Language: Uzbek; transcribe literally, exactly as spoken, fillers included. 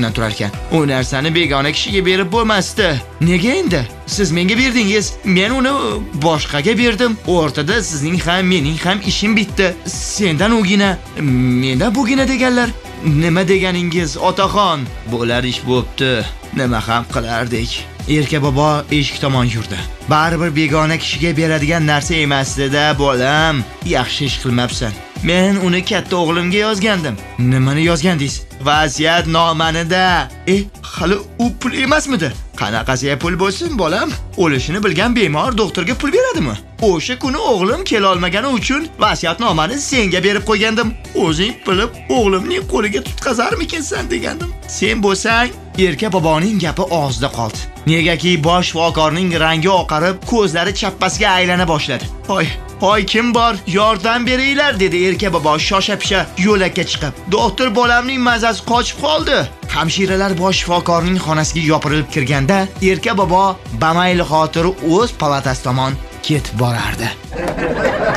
o'rnidan turar ekan. U narsani begona kishiga berib bo'lmasdi. Nega endi? Siz menga berdingiz, men uni boshqaga berdim. O'rtada sizning ham, mening ham ishim bitdi. Sendan ugina, mendan bugina deganlar. Nima deganingiz, otaxon? Bo'lar ish bo'pti. Nima ham qilardik? Erka bobo eshik tomon yurdi. Baribir begona kishiga beradigan narsa emasdi-da, bolam. Yaxshi ish qilmabsan. Men uni katta o'g'limga yozgandim. Nimani yozgandingiz? Vasiyatnomani-da. E, hali u pul emasmidi? Qanaqasiga pul bo'lsin, bolam? O'lishini bilgan bemor doktorga pul beradimi? O'sha kuni o'g'lim kela olmagani uchun vasiyatnomani senga berib qo'ygandim. O'zing bilib, o'g'limning qo'liga tutqazarmikinsan degandim. Sen bo'lsang, Erka boboning gapi og'zida qoldi. Negaki bosh shifokorning rangi oqarib, ko'zlari chappasiga aylana boshladi. Hoy, hoy kim bor? Yordam beringlar dedi Erka bobo shosha-pisha yo'lakka chiqib. Doktor bolamning mazasi qochib qoldi. Hamshiralar bosh shifokorning xonasiga yopirilib kirganda, Erka bobo bamayli xotiri o'z palatasi tomon ketib borardi.